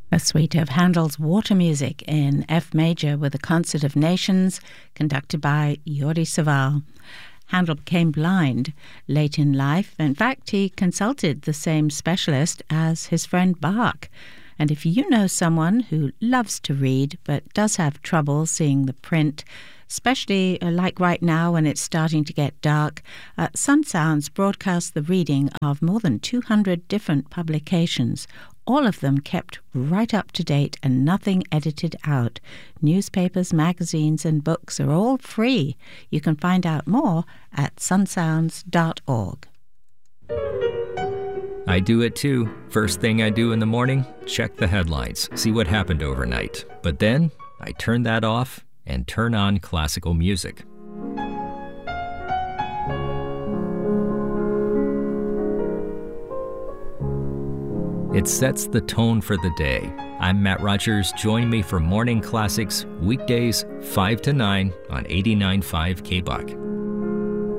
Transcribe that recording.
A suite of Handel's Water Music in F major with a Concert of Nations conducted by Jordi Savall. Handel became blind late in life. In fact, he consulted the same specialist as his friend Bach. And if you know someone who loves to read but does have trouble seeing the print, especially like right now when it's starting to get dark, Sun Sounds broadcasts the reading of more than 200 different publications, all of them kept right up to date and nothing edited out. Newspapers, magazines and books are all free. You can find out more at sunsounds.org. I do it too. First thing I do in the morning, check the headlines, see what happened overnight. But then I turn that off and turn on classical music. It sets the tone for the day. I'm Matt Rogers. Join me for Morning Classics, weekdays 5 to 9 on 89.5 KBUK.